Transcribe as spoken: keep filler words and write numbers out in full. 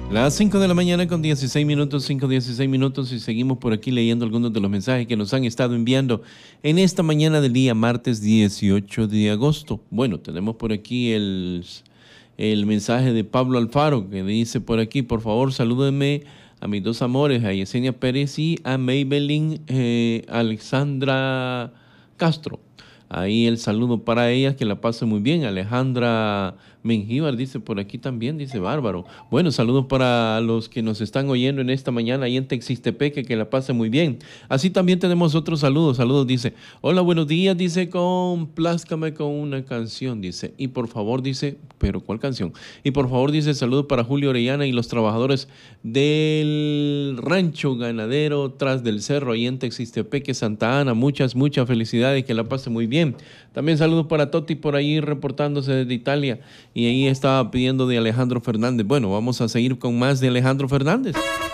Las cinco de la mañana con dieciséis minutos, cinco dieciséis minutos, y seguimos por aquí leyendo algunos de los mensajes que nos han estado enviando en esta mañana del día martes dieciocho de agosto. Bueno, tenemos por aquí el, el mensaje de Pablo Alfaro, que dice por aquí: por favor salúdenme a mis dos amores, a Yesenia Pérez y a Maybelline eh, Alexandra Castro. Ahí el saludo para ellas, que la pasen muy bien. Alejandra Mengíbar dice por aquí también, dice bárbaro. Bueno, saludos para los que nos están oyendo en esta mañana ahí en Texistepeque, que la pasen muy bien. Así también tenemos otros saludos. Saludos, dice: hola, buenos días, dice, complázcame con una canción, dice. Y por favor, dice, pero ¿cuál canción? Y por favor, dice, saludos para Julio Orellana y los trabajadores del rancho ganadero Tras del Cerro, ahí en Texistepeque, Santa Ana. Muchas, muchas felicidades, que la pasen muy bien. También saludos para Toti por ahí reportándose desde Italia, y ahí estaba pidiendo de Alejandro Fernández. Bueno, vamos a seguir con más de Alejandro Fernández.